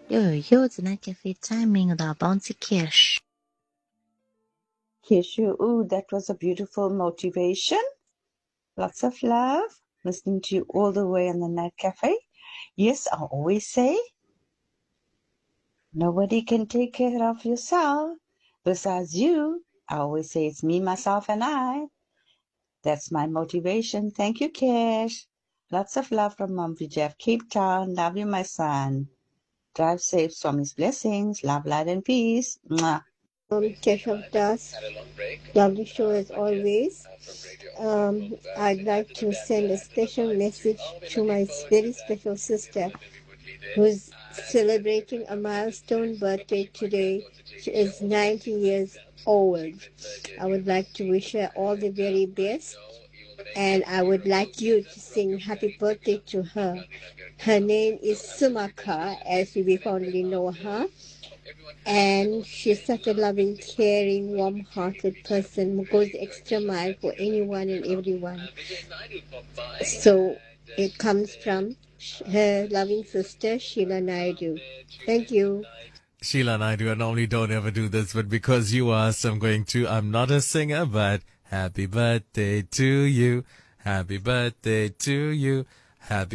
It's not cafe timing the bouncy cash. Keshu, ooh, that was a beautiful motivation. Lots of love. Listening to you all the way on the Night Cafe. Yes, I always say, nobody can take care of yourself besides you. I always say it's me, myself, and I. That's my motivation. Thank you, Cash. Lots of love from Mom Jeff, Cape Town. Love you, my son. Drive safe, Swami's blessings. Love, light, and peace. Mwah. Keshav Das. Lovely show as always. I'd like to send a special message to my very special sister who's celebrating a milestone birthday today. She is 90 years old. I would like to wish her all the very best, and I would like you to sing happy birthday to her. Her name is Sumaka, as we fondly know her, and she's such a loving, caring, warm-hearted person who goes the extra mile for anyone and everyone. So it comes from her loving sister, Sheila Naidu. Thank you. Sheila and I normally don't ever do this, but because you asked, I'm not a singer, but happy birthday to you. Happy birthday to you. Happy